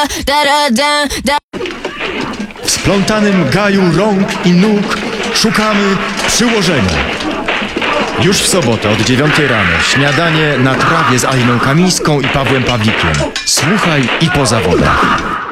W splątanym gaju rąk i nóg szukamy przyłożenia. Już w sobotę od 9 rano śniadanie na trawie z Aliną Kamińską i Pawłem Pawlikiem. Słuchaj i po zawodach.